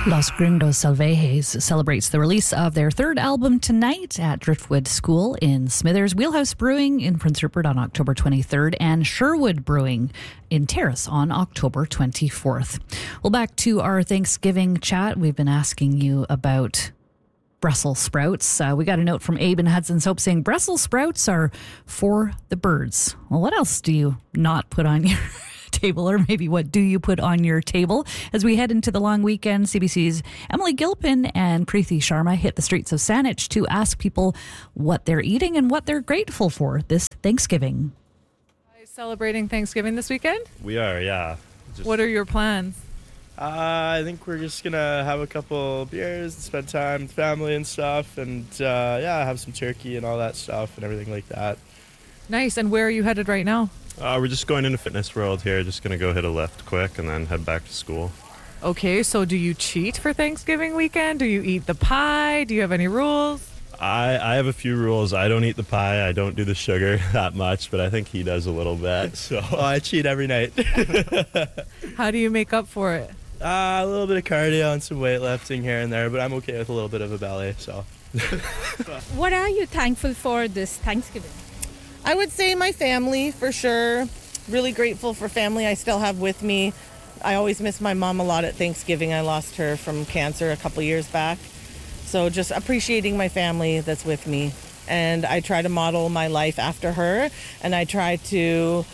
Los Gringos Salvajes celebrates the release of their third album tonight at Driftwood School in Smithers, Wheelhouse Brewing in Prince Rupert on October 23rd, and Sherwood Brewing in Terrace on October 24th. Well, back to our Thanksgiving chat. We've been asking you about Brussels sprouts. We got a note from Abe in Hudson's Hope saying Brussels sprouts are for the birds. Well, what else do you not put on your table, or maybe what do you put on your table? As we head into the long weekend, CBC's Emily Gilpin and Preeti Sharma hit the streets of Saanich to ask people what they're eating and what they're grateful for this Thanksgiving. Are you celebrating Thanksgiving this weekend? We are, yeah. What are your plans? I think we're just gonna have a couple beers and spend time with family and stuff, and have some turkey and all that stuff and everything like that. Nice. And where are you headed right now? We're just going into Fitness World here, just gonna go hit a lift quick and then head back to school. Okay, so do you cheat for Thanksgiving weekend? Do you eat the pie? Do you have any rules? I have a few rules. I don't eat the pie, I don't do the sugar that much, but I think he does a little bit, so I cheat every night. How do you make up for it? A little bit of cardio and some weightlifting here and there, but I'm okay with a little bit of a belly, so. What are you thankful for this Thanksgiving? I would say my family, for sure. Really grateful for family I still have with me. I always miss my mom a lot at Thanksgiving. I lost her from cancer a couple years back. So just appreciating my family that's with me. And I try to model my life after her, and I try to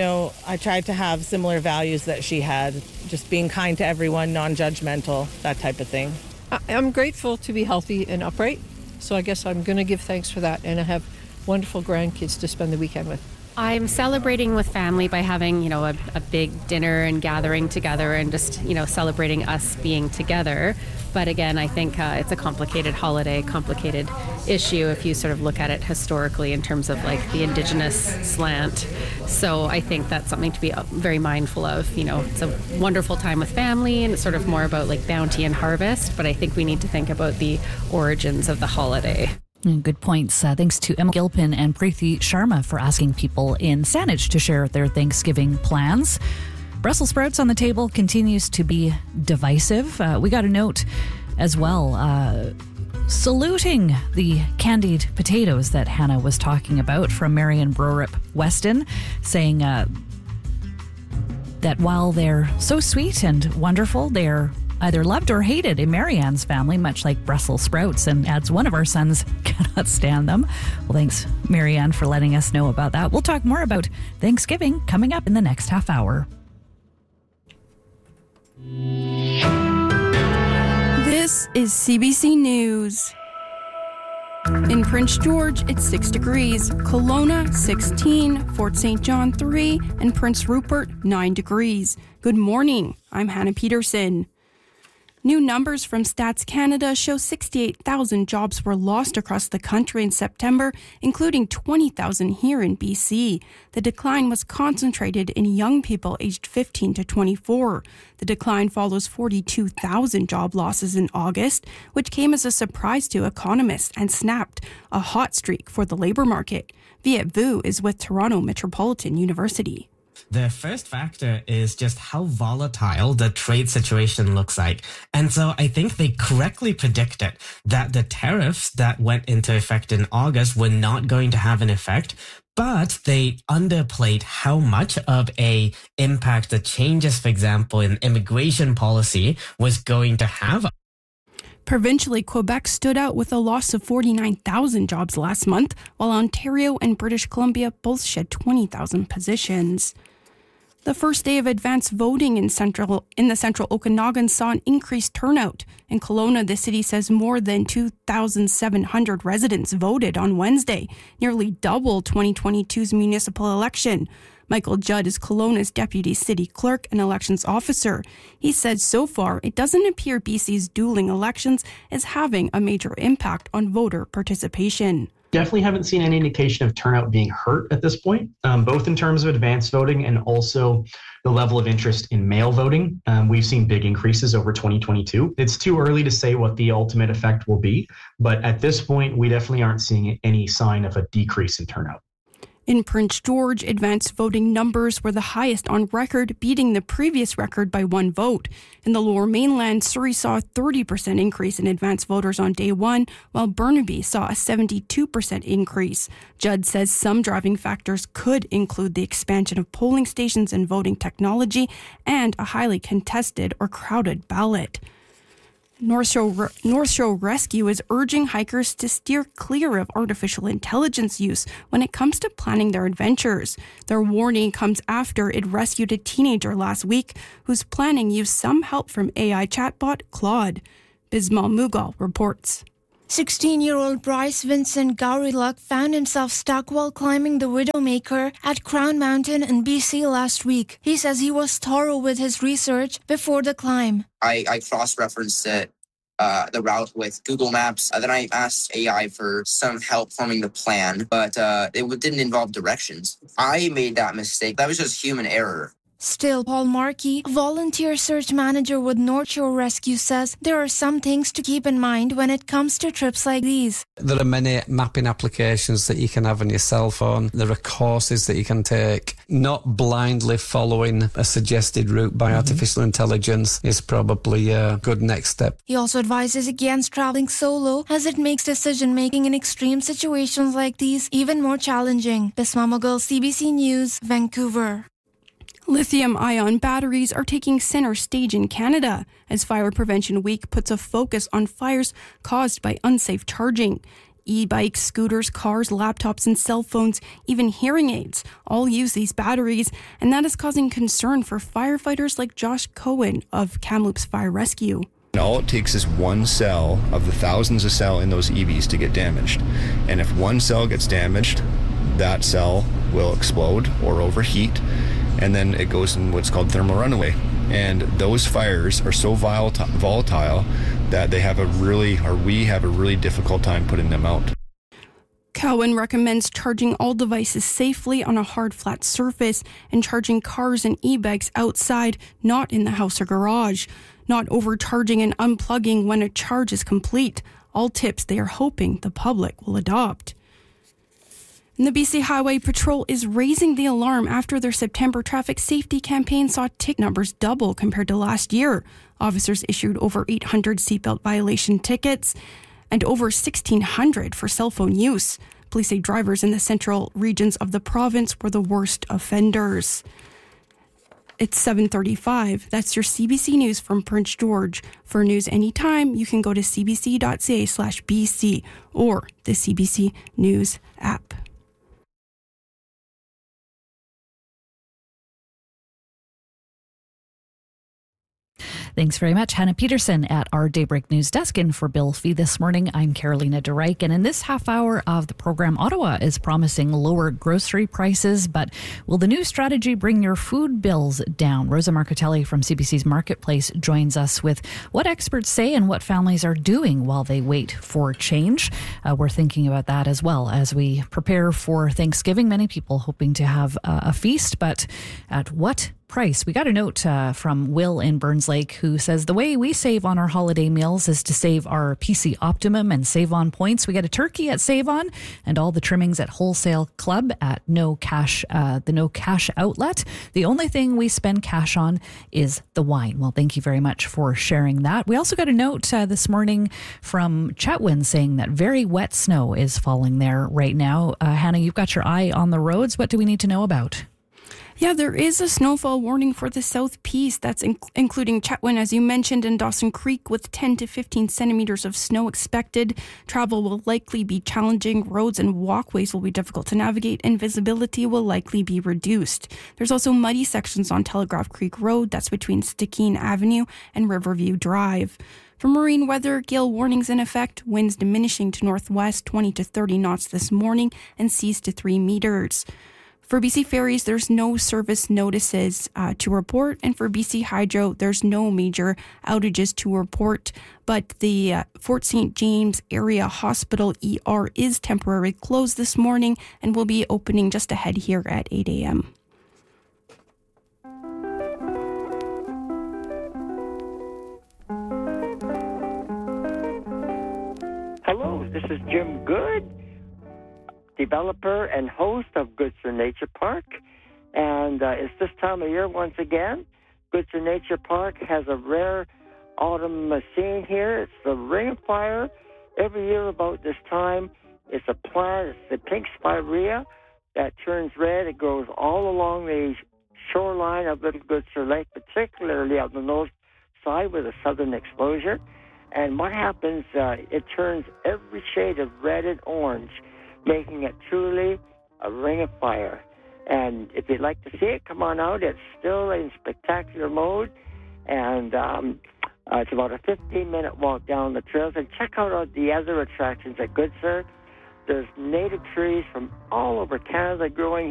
have similar values that she had, just being kind to everyone, non-judgmental, that type of thing. I'm grateful to be healthy and upright, so I guess I'm going to give thanks for that, and I have wonderful grandkids to spend the weekend with. I'm celebrating with family by having, a big dinner and gathering together and just, celebrating us being together. But again, I think it's a complicated holiday, complicated issue if you sort of look at it historically in terms of like the Indigenous slant. So I think that's something to be very mindful of. It's a wonderful time with family, and it's sort of more about like bounty and harvest. But I think we need to think about the origins of the holiday. Good points. Thanks to Emma Gilpin and Preeti Sharma for asking people in Saanich to share their Thanksgiving plans. Brussels sprouts on the table continues to be divisive. We got a note as well saluting the candied potatoes that Hannah was talking about from Marion Brorup Weston, saying that while they're so sweet and wonderful, they're either loved or hated in Marianne's family, much like Brussels sprouts, and adds one of our sons cannot stand them. Well, thanks, Marianne, for letting us know about that. We'll talk more about Thanksgiving coming up in the next half hour. This is CBC News. In Prince George, it's 6 degrees. Kelowna, 16. Fort St. John, 3. And Prince Rupert, 9 degrees. Good morning. I'm Hannah Peterson. New numbers from Stats Canada show 68,000 jobs were lost across the country in September, including 20,000 here in BC. The decline was concentrated in young people aged 15 to 24. The decline follows 42,000 job losses in August, which came as a surprise to economists and snapped a hot streak for the labour market. Viet Vu is with Toronto Metropolitan University. The first factor is just how volatile the trade situation looks like. And so I think they correctly predicted that the tariffs that went into effect in August were not going to have an effect, but they underplayed how much of a impact the changes, for example, in immigration policy was going to have. Provincially, Quebec stood out with a loss of 49,000 jobs last month, while Ontario and British Columbia both shed 20,000 positions. The first day of advanced voting in the central Okanagan saw an increased turnout. In Kelowna, the city says more than 2,700 residents voted on Wednesday, nearly double 2022's municipal election. Michael Judd is Kelowna's deputy city clerk and elections officer. He said so far it doesn't appear BC's dueling elections is having a major impact on voter participation. Definitely haven't seen any indication of turnout being hurt at this point, both in terms of advanced voting and also the level of interest in mail voting. We've seen big increases over 2022. It's too early to say what the ultimate effect will be, but at this point, we definitely aren't seeing any sign of a decrease in turnout. In Prince George, advanced voting numbers were the highest on record, beating the previous record by 1 vote. In the Lower Mainland, Surrey saw a 30% increase in advanced voters on day one, while Burnaby saw a 72% increase. Judd says some driving factors could include the expansion of polling stations and voting technology and a highly contested or crowded ballot. North Shore Rescue is urging hikers to steer clear of artificial intelligence use when it comes to planning their adventures. Their warning comes after it rescued a teenager last week whose planning used some help from AI chatbot Claude. Bismal Mughal reports. 16-year-old Bryce Vincent Gowrie-Luck found himself stuck while climbing the Widowmaker at Crown Mountain in BC last week. He says he was thorough with his research before the climb. I cross-referenced the route with Google Maps. Then I asked AI for some help forming the plan, but it didn't involve directions. I made that mistake. That was just human error. Still, Paul Markey, a volunteer search manager with North Shore Rescue, says there are some things to keep in mind when it comes to trips like these. There are many mapping applications that you can have on your cell phone. There are courses that you can take. Not blindly following a suggested route by artificial intelligence is probably a good next step. He also advises against traveling solo, as it makes decision-making in extreme situations like these even more challenging. Bisma Mughal, CBC News, Vancouver. Lithium-ion batteries are taking center stage in Canada as Fire Prevention Week puts a focus on fires caused by unsafe charging. E-bikes, scooters, cars, laptops, and cell phones, even hearing aids, all use these batteries, and that is causing concern for firefighters like Josh Cohen of Kamloops Fire Rescue. All it takes is one cell of the thousands of cells in those EVs to get damaged. And if one cell gets damaged, that cell will explode or overheat, and then it goes in what's called thermal runaway. And those fires are so volatile that we have a really difficult time putting them out. Cowen recommends charging all devices safely on a hard, flat surface and charging cars and e-bikes outside, not in the house or garage. Not overcharging and unplugging when a charge is complete. All tips they are hoping the public will adopt. And the BC Highway Patrol is raising the alarm after their September traffic safety campaign saw ticket numbers double compared to last year. Officers issued over 800 seatbelt violation tickets and over 1,600 for cell phone use. Police say drivers in the central regions of the province were the worst offenders. It's 7:35. That's your CBC News from Prince George. For news anytime, you can go to cbc.ca/BC or the CBC News app. Thanks very much, Hannah Peterson at our Daybreak News desk. And for Bill Fee this morning, I'm Carolina DeReich. And in this half hour of the program, Ottawa is promising lower grocery prices, but will the new strategy bring your food bills down? Rosa Marcotelli from CBC's Marketplace joins us with what experts say and what families are doing while they wait for change. We're thinking about that as well as we prepare for Thanksgiving. Many people hoping to have a feast, but at what price? We got a note from Will in Burns Lake who says the way we save on our holiday meals is to save our PC Optimum and Save On points. We get a turkey at Save On and all the trimmings at Wholesale Club at the No Cash outlet. The only thing we spend cash on is the wine. Well, thank you very much for sharing that. We also got a note this morning from Chetwynd saying that very wet snow is falling there right now. Hannah, you've got your eye on the roads. What do we need to know about? Yeah, there is a snowfall warning for the South Peace. That's including Chetwynd, as you mentioned, and Dawson Creek with 10 to 15 centimeters of snow expected. Travel will likely be challenging. Roads and walkways will be difficult to navigate, and visibility will likely be reduced. There's also muddy sections on Telegraph Creek Road. That's between Stikine Avenue and Riverview Drive. For marine weather, gale warnings in effect. Winds diminishing to northwest, 20 to 30 knots this morning, and seas to 3 meters. For BC Ferries, there's no service notices to report. And for BC Hydro, there's no major outages to report. But the Fort St. James Area Hospital ER is temporarily closed this morning and will be opening just ahead here at 8 a.m. Hello, this is Jim Good. developer and host of Goodsir Nature Park. And it's this time of year once again. Goodsir Nature Park has a rare autumn scene here. It's the Ring of Fire. Every year about this time, it's a plant. It's the pink spirea that turns red. It grows all along the shoreline of Little Goodsir Lake, particularly on the north side with a southern exposure. And what happens, it turns every shade of red and orange, making it truly a ring of fire. And if you'd like to see it, come on out. It's still in spectacular mode. And it's about a 15-minute walk down the trails. And check out the other attractions at Goodsir. There's native trees from all over Canada growing